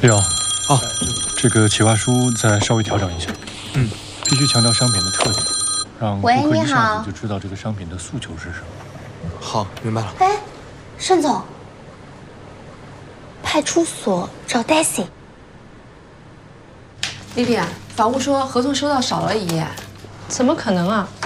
李勇， 哦， 这个企划书再稍微调整一下。 嗯， 必须强调商品的特点，让顾客一下子就知道这个商品的诉求是什么。 好，明白了。 哎，盛总，派出所找 Daisy。 丽丽啊，法务说合同收到少了1页。 怎么可能啊？